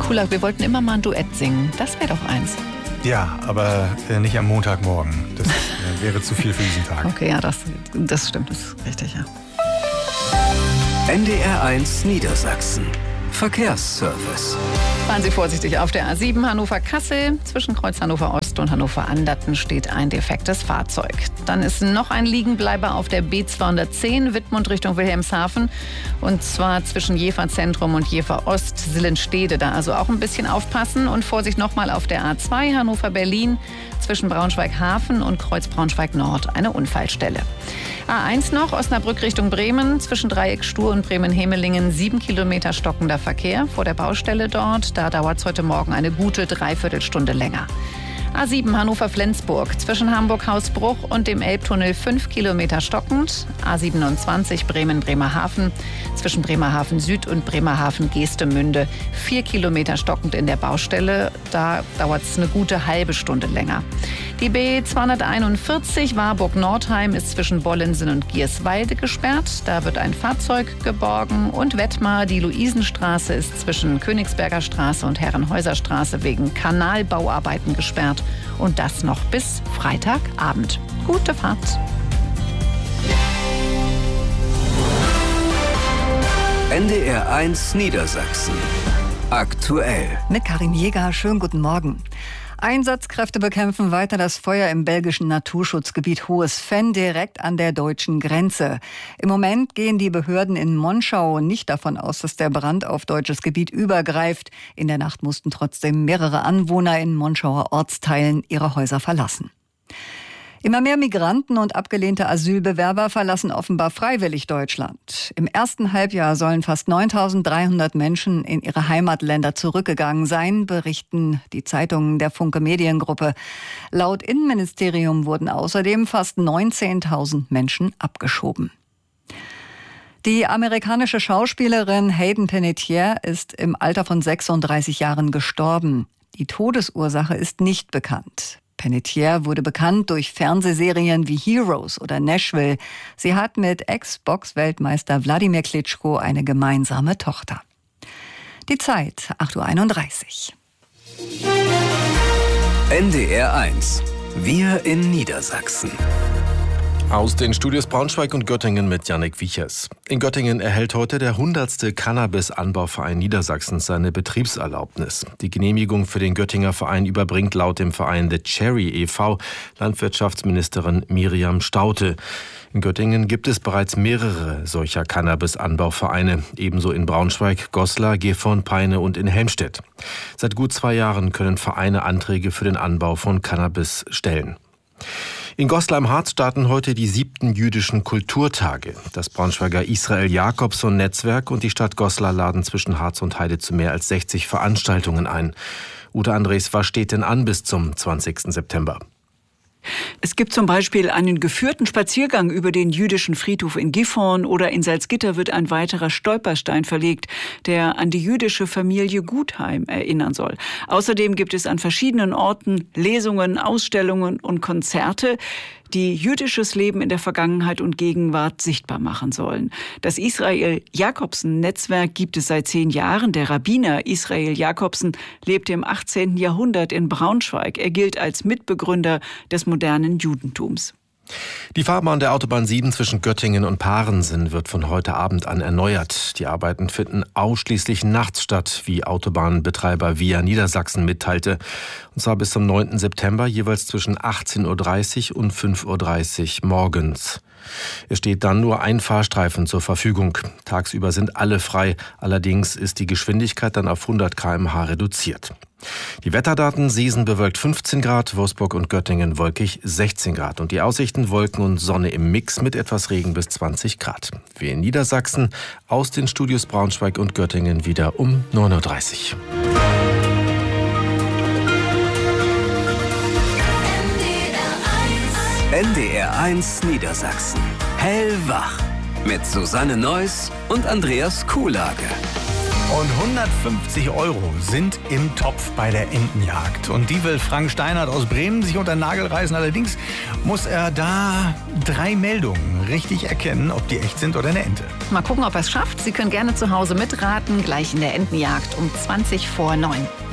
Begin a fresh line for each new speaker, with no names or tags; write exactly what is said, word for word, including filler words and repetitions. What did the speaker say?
Kulak, wir wollten immer mal ein Duett singen. Das wäre doch eins.
Ja, aber äh, nicht am Montagmorgen. Das äh, wäre zu viel für diesen Tag.
Okay, ja, das, das stimmt, das ist richtig, ja.
N D R eins Niedersachsen. Verkehrsservice.
Fahren Sie vorsichtig auf der A sieben Hannover-Kassel. Zwischen Kreuz Hannover-Ost und Hannover-Anderten steht ein defektes Fahrzeug. Dann ist noch ein Liegenbleiber auf der B zweihundertzehn Wittmund Richtung Wilhelmshaven. Und zwar zwischen Jever-Zentrum und Jever-Ost, Sillenstede. Da also auch ein bisschen aufpassen. Und Vorsicht nochmal auf der A zwei Hannover-Berlin. Zwischen Braunschweig-Hafen und Kreuz Braunschweig-Nord eine Unfallstelle. A eins noch, Osnabrück Richtung Bremen. Zwischen Dreieck Stur und Bremen-Hemelingen sieben Kilometer stockender Verkehr vor der Baustelle dort. Da dauert es heute Morgen eine gute Dreiviertelstunde länger. A sieben Hannover-Flensburg. Zwischen Hamburg-Hausbruch und dem Elbtunnel fünf Kilometer stockend. A siebenundzwanzig Bremen-Bremerhaven. Zwischen Bremerhaven Süd und Bremerhaven-Geestemünde vier Kilometer stockend in der Baustelle. Da dauert es eine gute halbe Stunde länger. Die B zweihunderteinundvierzig Warburg-Nordheim ist zwischen Bollensen und Gierswalde gesperrt. Da wird ein Fahrzeug geborgen. Und Wettmar, die Luisenstraße, ist zwischen Königsberger Straße und Herrenhäuserstraße wegen Kanalbauarbeiten gesperrt. Und das noch bis Freitagabend. Gute Fahrt.
N D R eins Niedersachsen. Aktuell.
Mit Karin Jäger, schönen guten Morgen. Einsatzkräfte bekämpfen weiter das Feuer im belgischen Naturschutzgebiet Hohes Venn direkt an der deutschen Grenze. Im Moment gehen die Behörden in Monschau nicht davon aus, dass der Brand auf deutsches Gebiet übergreift. In der Nacht mussten trotzdem mehrere Anwohner in Monschauer Ortsteilen ihre Häuser verlassen. Immer mehr Migranten und abgelehnte Asylbewerber verlassen offenbar freiwillig Deutschland. Im ersten Halbjahr sollen fast neuntausenddreihundert Menschen in ihre Heimatländer zurückgegangen sein, berichten die Zeitungen der Funke Mediengruppe. Laut Innenministerium wurden außerdem fast neunzehntausend Menschen abgeschoben. Die amerikanische Schauspielerin Hayden Panettiere ist im Alter von sechsunddreißig Jahren gestorben. Die Todesursache ist nicht bekannt. Panettiere wurde bekannt durch Fernsehserien wie Heroes oder Nashville. Sie hat mit Ex-Box-Weltmeister Wladimir Klitschko eine gemeinsame Tochter. Die Zeit, acht Uhr einunddreißig.
N D R eins. Wir in Niedersachsen.
Aus den Studios Braunschweig und Göttingen mit Jannik Wiechers. In Göttingen erhält heute der hundertste Cannabis-Anbauverein Niedersachsens seine Betriebserlaubnis. Die Genehmigung für den Göttinger Verein überbringt laut dem Verein The Cherry e V Landwirtschaftsministerin Miriam Staudte. In Göttingen gibt es bereits mehrere solcher Cannabis-Anbauvereine, ebenso in Braunschweig, Goslar, Gifhorn, Peine und in Helmstedt. Seit gut zwei Jahren können Vereine Anträge für den Anbau von Cannabis stellen. In Goslar im Harz starten heute die siebten jüdischen Kulturtage. Das Braunschweiger Israel Jakobson Netzwerk und die Stadt Goslar laden zwischen Harz und Heide zu mehr als sechzig Veranstaltungen ein. Ute Andres, was steht denn an bis zum zwanzigsten September?
Es gibt zum Beispiel einen geführten Spaziergang über den jüdischen Friedhof in Gifhorn oder in Salzgitter wird ein weiterer Stolperstein verlegt, der an die jüdische Familie Gutheim erinnern soll. Außerdem gibt es an verschiedenen Orten Lesungen, Ausstellungen und Konzerte, die jüdisches Leben in der Vergangenheit und Gegenwart sichtbar machen sollen. Das Israel Jakobson Netzwerk gibt es seit zehn Jahren. Der Rabbiner Israel Jakobson lebte im achtzehnten Jahrhundert in Braunschweig. Er gilt als Mitbegründer des modernen Judentums.
Die Fahrbahn der Autobahn sieben zwischen Göttingen und Parensen wird von heute Abend an erneuert. Die Arbeiten finden ausschließlich nachts statt, wie Autobahnbetreiber Via Niedersachsen mitteilte. Und zwar bis zum neunten September, jeweils zwischen achtzehn Uhr dreißig und fünf Uhr dreißig morgens. Es steht dann nur ein Fahrstreifen zur Verfügung. Tagsüber sind alle frei, allerdings ist die Geschwindigkeit dann auf hundert Kilometer pro Stunde reduziert. Die Wetterdaten: Seesen bewölkt fünfzehn Grad, Wolfsburg und Göttingen wolkig sechzehn Grad. Und die Aussichten: Wolken und Sonne im Mix mit etwas Regen bis zwanzig Grad. Wir in Niedersachsen aus den Studios Braunschweig und Göttingen wieder um neun Uhr dreißig.
N D R eins Niedersachsen. Hellwach. Mit Susanne Neuss und Andreas Kuhlage.
Und hundertfünfzig Euro sind im Topf bei der Entenjagd. Und die will Frank Steinert aus Bremen sich unter den Nagel reißen. Allerdings muss er da drei Meldungen richtig erkennen, ob die echt sind oder eine Ente.
Mal gucken, ob er es schafft. Sie können gerne zu Hause mitraten, gleich in der Entenjagd um zwanzig vor neun.